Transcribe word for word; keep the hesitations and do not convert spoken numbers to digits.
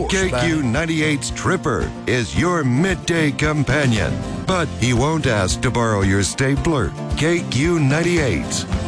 K Q ninety-eight's Tripper is your midday companion, but he won't ask to borrow your stapler. K Q ninety-eight,